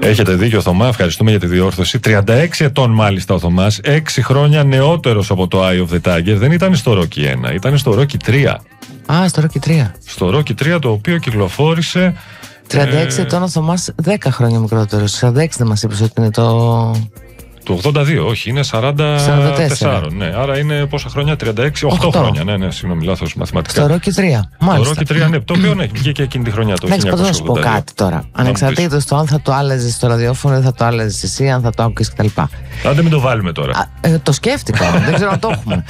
Έχετε δίκιο, Θωμά, ευχαριστούμε για τη διόρθωση. 36 ετών μάλιστα ο Θωμάς, 6 χρόνια νεότερος από το Eye of the Tiger. Δεν ήταν στο Rocky 1, ήταν στο Rocky 3. Α, στο Rocky 3. Στο Rocky 3, το οποίο κυκλοφόρησε. 36 ετών ο Θωμάς, 10 χρόνια μικρότερος. 46 δεν μας είπες ότι είναι το. Του 82, όχι, είναι 44. Ναι, άρα είναι πόσα χρόνια, 36, 8 χρόνια. Ναι, συγγνώμη, λάθος μαθηματικά. Στο Rocky 3. Μάλιστα. Το Rocky 3, ναι, το οποίο ναι, βγήκε εκείνη τη χρονιά. Εντάξει, θα να σου πω κάτι τώρα. Ανεξαρτήτως το αν θα το άλλαζες στο ραδιόφωνο, δεν θα το άλλαζες εσύ, αν θα το άκουγες κτλ. Άντε μην το βάλουμε τώρα. Το σκέφτηκα, δεν ξέρω αν το έχουμε.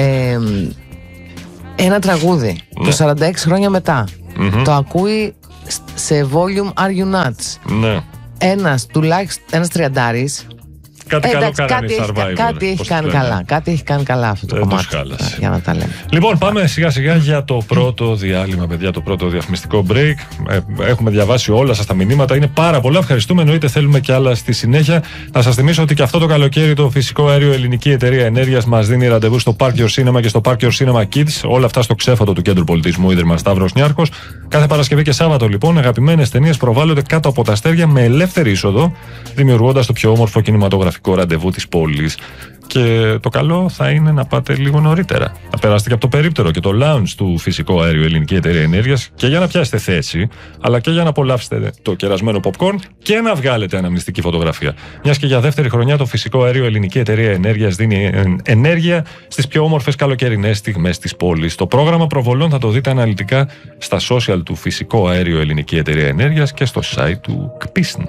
Ένα τραγούδι, το 46 χρόνια μετά, το ακούει σε volume Are You Nuts. Ναι. Ένας τριαντάρης. Κάτι καλό κάνανε οι Survivor. Κάτι έχει κάνει καλά. Κάτι έχει κάνει καλά αυτό το κομμάτι. Για να τα λέμε. Λοιπόν, πάμε σιγά σιγά για το πρώτο διάλειμμα, παιδιά, το πρώτο διαφημιστικό break. Έχουμε διαβάσει όλα σας τα μηνύματα. Είναι πάρα πολλά. Ευχαριστούμε. Εννοείται θέλουμε κι άλλα στη συνέχεια. Να σας θυμίσω ότι και αυτό το καλοκαίρι το Φυσικό Αέριο Ελληνική Εταιρεία Ενέργειας μας δίνει ραντεβού στο Park Your Cinema και στο Park Your Cinema Kids. Όλα αυτά στο ξέφωτο του Κέντρου Πολιτισμού Ίδρυμα Σταύρος Νιάρχος. Κάθε Παρασκευή και Σάββατο, λοιπόν, αγαπημένες ταινίες προβάλλονται κάτω από τα αστέρια με ελεύθερη είσοδο, δημιουργώντας το πιο όμορφο κινηματογραφικό ραντεβού της πόλης. Και το καλό θα είναι να πάτε λίγο νωρίτερα. Να περάσετε και από το περίπτερο και το lounge του Φυσικό Αέριο Ελληνική Εταιρεία Ενέργειας και για να πιάσετε θέση, αλλά και για να απολαύσετε το κερασμένο popcorn και να βγάλετε αναμνηστική φωτογραφία. Μιας και για δεύτερη χρονιά το Φυσικό Αέριο Ελληνική Εταιρεία Ενέργειας δίνει ενέργεια στις πιο όμορφες καλοκαιρινές στιγμές της πόλης. Το πρόγραμμα προβολών θα το δείτε αναλυτικά στα social του Φυσικό Αέριο Ελληνική Εταιρεία Ενέργειας και στο site του ΚΠΙΣΝ.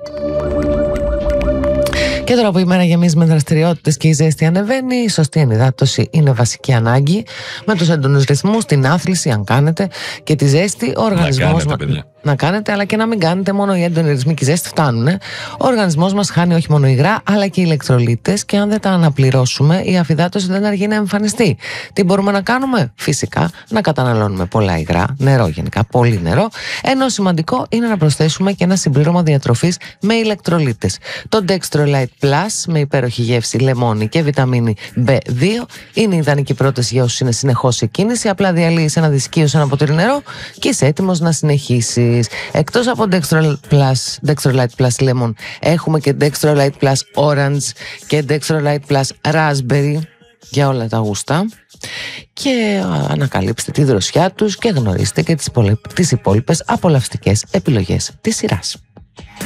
Και τώρα που η μέρα γεμίζει με δραστηριότητες και η ζέστη ανεβαίνει, η σωστή ενυδάτωση είναι βασική ανάγκη. Με τους έντονους ρυθμούς, την άθληση, αν κάνετε, και τη ζέστη, ο οργανισμός μας. Να κάνετε, αλλά και να μην κάνετε, μόνο οι έντονοι ρυθμοί και η ζέστη φτάνουν. Ο οργανισμός μας χάνει όχι μόνο υγρά, αλλά και ηλεκτρολίτες, και αν δεν τα αναπληρώσουμε, η αφυδάτωση δεν αργεί να εμφανιστεί. Τι μπορούμε να κάνουμε? Φυσικά να καταναλώνουμε πολλά υγρά, νερό γενικά, πολύ νερό. Ενώ σημαντικό είναι να προσθέσουμε και ένα συμπλήρωμα διατροφής με ηλεκτρολίτες. Το Dextrolite Plus, με υπέροχη γεύση λεμόνι και βιταμίνη B2, είναι η ιδανική πρόταση για όσους είναι συνεχώς σε κίνηση. Απλά διαλύεις ένα δισκείο σε ένα ποτήρι νερό και είσαι έτοιμος να συνεχίσεις. Εκτός από Dextrolite Plus Lemon, έχουμε και Dextrolite Plus Orange και Dextrolite Plus Raspberry για όλα τα γούστα. Και ανακαλύψτε τη δροσιά τους και γνωρίστε και τις υπόλοιπες απολαυστικές επιλογές της σειράς.